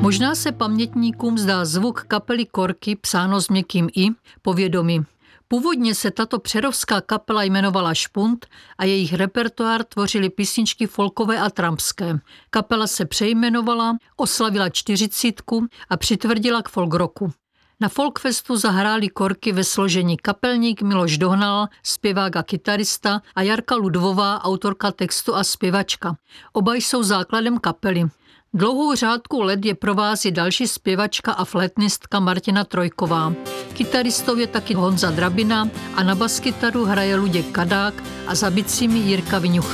Možná se pamětníkům zdá zvuk kapely Korky, psáno s měkkým i, povědomí. Původně se tato přerovská kapela jmenovala Špunt a jejich repertoár tvořily písničky folkové a trampské. Kapela se přejmenovala, oslavila 40 a přitvrdila k folkrocku. Na Folkfestu zahráli Korky ve složení kapelník Miloš Dohnal, zpěvák a kytarista, a Jarka Ludvová, autorka textu a zpěvačka. Oba jsou základem kapely. Dlouhou řádku let je provází další zpěvačka a flétnistka Martina Trojková. Kytaristou je taky Honza Drabina a na baskytaru hraje Luděk Kadák a za bicími Jirka Viňucha.